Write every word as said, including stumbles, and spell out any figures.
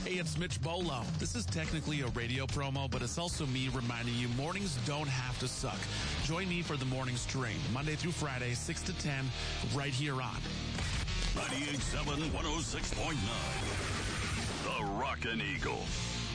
Hey, it's Mitch Bolo. This is technically a radio promo, but it's also me reminding you mornings don't have to suck. Join me for the Morning Stream, Monday through Friday, six to ten, right here on ninety-eight point seven, one oh six point nine. The Rockin' Eagle.